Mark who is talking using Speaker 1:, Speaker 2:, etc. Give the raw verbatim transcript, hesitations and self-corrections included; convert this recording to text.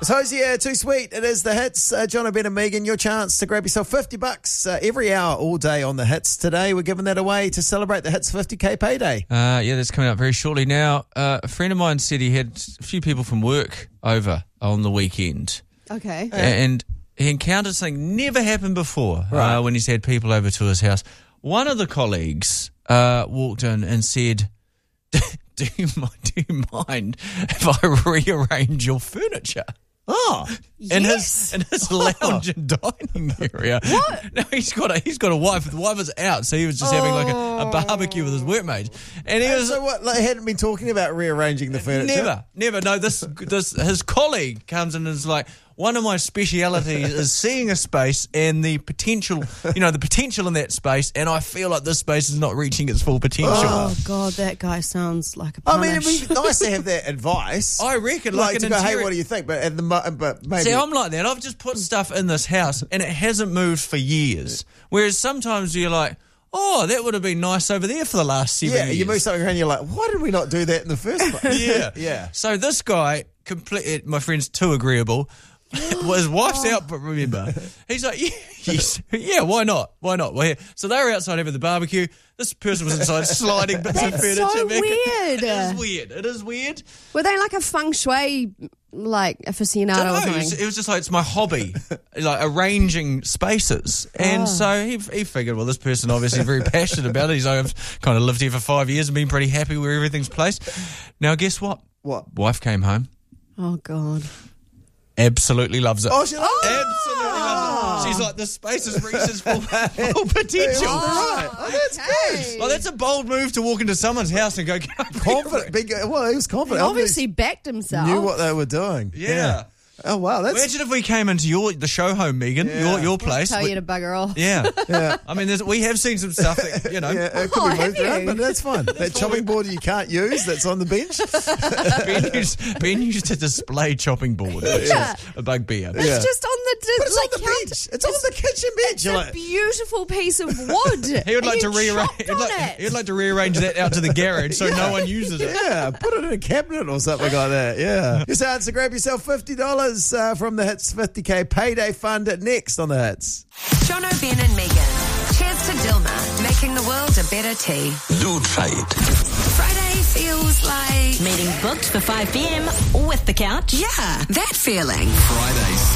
Speaker 1: So, yeah, too sweet. It is the hits. Uh, John O'Brien and Megan, your chance to grab yourself fifty bucks uh, every hour, all day on the hits. Today, we're giving that away to celebrate the hits fifty K payday.
Speaker 2: Uh, yeah, that's coming up very shortly. Now, uh, a friend of mine said he had a few people from work over on the weekend.
Speaker 3: Okay.
Speaker 2: A- And he encountered something never happened before
Speaker 1: Right.
Speaker 2: uh, when he's had people over to his house. One of the colleagues uh, walked in and said, do you, mind, do you mind if I rearrange your furniture?
Speaker 1: Oh,
Speaker 2: In
Speaker 3: Yes.
Speaker 2: his in his lounge and dining area.
Speaker 3: What?
Speaker 2: No, he's got a he's got a wife. The wife is out, so he was just having like a, a barbecue with his workmates. And he was
Speaker 1: so what? Like, hadn't been talking about rearranging the furniture?
Speaker 2: never, never. No, this this his colleague comes in and is like, one of my specialities is seeing a space and the potential, you know, the potential in that space, and I feel like this space is not reaching its full potential.
Speaker 3: Oh, God, that guy sounds like a
Speaker 1: I
Speaker 3: punish.
Speaker 1: mean, it'd be nice to have that advice.
Speaker 2: I reckon,
Speaker 1: like,
Speaker 2: like,
Speaker 1: to
Speaker 2: an
Speaker 1: go, hey,
Speaker 2: interior-
Speaker 1: what do you think? But at the mo- but maybe
Speaker 2: See, I'm like that. I've just put stuff in this house and it hasn't moved for years. Whereas sometimes you're like, oh, that would have been nice over there for the last seven
Speaker 1: yeah,
Speaker 2: years.
Speaker 1: you move something around, you're like, why did we not do that in the first place?
Speaker 2: Yeah.
Speaker 1: yeah.
Speaker 2: So this guy, complete, my friend's too agreeable. Well, his wife's out, but remember, he's like, yeah, yes, yeah, why not? Why not? Well, yeah. So they were outside having the barbecue. This person was inside sliding bits of
Speaker 3: That's
Speaker 2: furniture.
Speaker 3: so
Speaker 2: back.
Speaker 3: weird.
Speaker 2: It is weird. It is weird.
Speaker 3: Were they like a feng shui, like, aficionado
Speaker 2: No,
Speaker 3: or
Speaker 2: it, was,
Speaker 3: something?
Speaker 2: it was just like, it's my hobby, like arranging spaces. And
Speaker 3: Oh.
Speaker 2: so he, he figured, well, this person obviously very passionate about it. He's like, I've kind of lived here for five years and been pretty happy where everything's placed. Now, guess what?
Speaker 1: What?
Speaker 2: Wife came home.
Speaker 3: Oh, God.
Speaker 2: Absolutely loves it.
Speaker 1: Oh, she loves it.
Speaker 2: Absolutely loves it. She's like, the space has reached its full, full potential.
Speaker 1: Right. Oh, that's
Speaker 3: Okay.
Speaker 2: Well, that's a bold move to walk into someone's house and go, "Can I
Speaker 1: confident. Big, well, he was
Speaker 3: He
Speaker 1: confident.
Speaker 3: obviously backed himself.
Speaker 1: knew what they were doing.
Speaker 2: Yeah.
Speaker 1: Oh wow, that's
Speaker 2: Imagine if we came into your the show home, Megan,
Speaker 1: Yeah.
Speaker 2: your your place.
Speaker 3: Tell
Speaker 2: We-
Speaker 3: you to bugger off.
Speaker 2: yeah.
Speaker 1: yeah.
Speaker 2: I mean, there's, we have seen some stuff that, you know,
Speaker 1: Yeah, it could
Speaker 3: Oh,
Speaker 1: be
Speaker 3: have
Speaker 1: moved around,
Speaker 3: you?
Speaker 1: but that's fine. That chopping board you can't use that's on the bench.
Speaker 2: Ben, used, Ben used to display chopping board, which
Speaker 3: Yeah.
Speaker 2: is a bugbear.
Speaker 3: It's
Speaker 1: Yeah.
Speaker 3: just on the,
Speaker 1: But it's
Speaker 3: like,
Speaker 1: on the
Speaker 3: counter-
Speaker 1: bench. It's on the kitchen bench.
Speaker 3: It's
Speaker 1: You're
Speaker 3: a
Speaker 1: like,
Speaker 3: beautiful piece of wood.
Speaker 2: He would
Speaker 3: and
Speaker 2: like to
Speaker 3: you
Speaker 2: rearrange.
Speaker 3: chopped
Speaker 2: He'd
Speaker 3: on
Speaker 2: like,
Speaker 3: it.
Speaker 2: he'd like to rearrange that out to the garage so no one uses it.
Speaker 1: yeah, put it in a cabinet or something like that. Yeah. Your chance to grab yourself fifty dollars uh, from the Hits fifty K payday fund next on the Hits.
Speaker 4: John O'Brien and Megan. Cheers to Dilma, making the world a better tea.
Speaker 5: Do try it.
Speaker 4: Friday feels like...
Speaker 6: Meeting booked for five p.m. with the couch.
Speaker 4: Yeah, that feeling.
Speaker 5: Fridays.